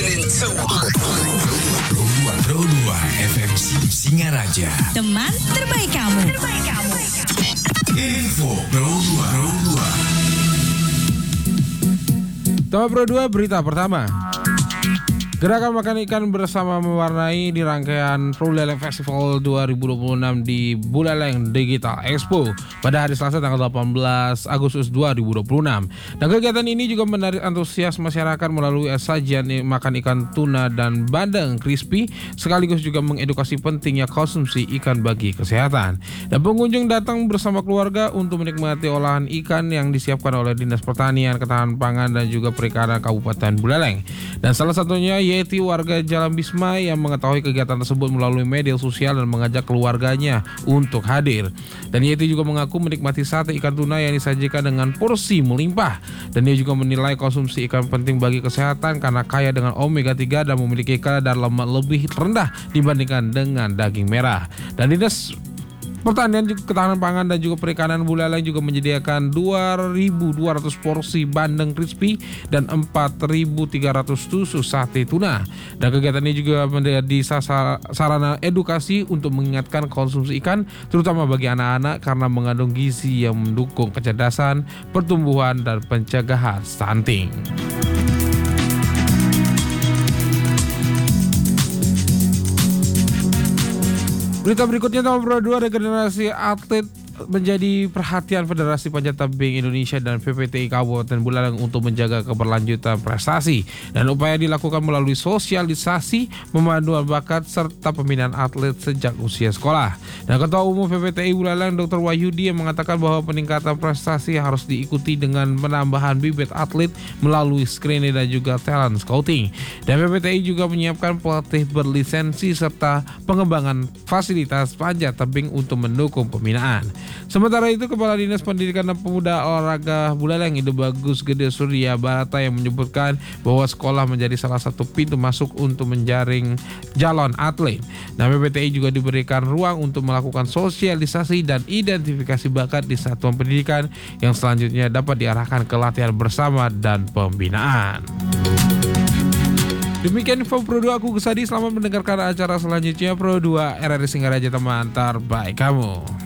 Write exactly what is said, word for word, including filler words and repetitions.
listening to Pro dua F M C Singaraja. Teman terbaik kamu. Terbaik kamu. Info Pro dua. Pro dua. Teman Pro dua berita pertama. Gerakan makan ikan bersama mewarnai di rangkaian Buleleng Festival dua ribu dua puluh enam di Buleleng Digital Expo pada hari Selasa tanggal delapan belas Agustus dua ribu dua puluh enam. Dan kegiatan ini juga menarik antusias masyarakat melalui sajian makan ikan tuna dan bandeng crispy, sekaligus juga mengedukasi pentingnya konsumsi ikan bagi kesehatan. Dan pengunjung datang bersama keluarga untuk menikmati olahan ikan yang disiapkan oleh Dinas Pertanian, Ketahanan Pangan dan juga Perikanan Kabupaten Buleleng. Dan salah satunya Yeti, warga Jalan Bisma, yang mengetahui kegiatan tersebut melalui media sosial dan mengajak keluarganya untuk hadir. Dan Yeti juga mengaku menikmati sate ikan tuna yang disajikan dengan porsi melimpah. Dan dia juga menilai konsumsi ikan penting bagi kesehatan karena kaya dengan omega tiga dan memiliki kadar lemak lebih rendah dibandingkan dengan daging merah. Dan Dinas Pertanian, Ketahanan Pangan dan juga Perikanan Buleleng juga menyediakan dua ribu dua ratus porsi bandeng crispy dan empat ribu tiga ratus tusuk sate tuna. Dan kegiatan ini juga menjadi sarana edukasi untuk mengingatkan konsumsi ikan, terutama bagi anak-anak karena mengandung gizi yang mendukung kecerdasan, pertumbuhan dan pencegahan stunting. Berita berikutnya, tahun Pro dua, regenerasi atlet menjadi perhatian Federasi Panjat Tebing Indonesia dan P P T I Kabupaten Buleleng untuk menjaga keberlanjutan prestasi, dan upaya dilakukan melalui sosialisasi, pemanduan bakat serta pembinaan atlet sejak usia sekolah. Dan Ketua Umum P P T I Buleleng Doktor Wahyudi yang mengatakan bahwa peningkatan prestasi harus diikuti dengan penambahan bibit atlet melalui screening dan juga talent scouting. Dan P P T I juga menyiapkan pelatih berlisensi serta pengembangan fasilitas panjat tebing untuk mendukung pembinaan. Sementara itu, Kepala Dinas Pendidikan dan Pemuda Olahraga Buleleng Ide Bagus Gede Surya Barata yang menyebutkan bahwa sekolah menjadi salah satu pintu masuk untuk menjaring calon atlet. Nah, P P T I juga diberikan ruang untuk melakukan sosialisasi dan identifikasi bakat di satuan pendidikan yang selanjutnya dapat diarahkan ke latihan bersama dan pembinaan. Demikian info Pro dua, aku Gesadi. Selamat mendengarkan acara selanjutnya Pro dua R R I Singaraja, teman terbaik kamu.